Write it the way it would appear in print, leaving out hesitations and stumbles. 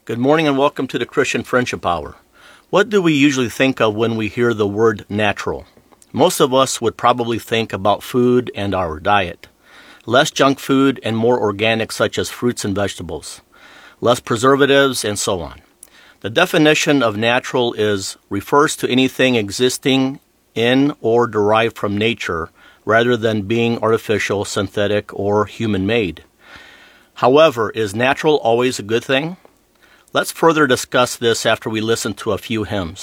Good morning and welcome to the Christian Friendship Hour. What do we usually think of when we hear the word natural? Most of us would probably think about food and our diet. Less junk food and more organic such as fruits and vegetables. Less preservatives and so on. The definition of natural refers to anything existing in or derived from nature rather than being artificial, synthetic, or human-made. However, is natural always a good thing? Let's further discuss this after we listen to a few hymns.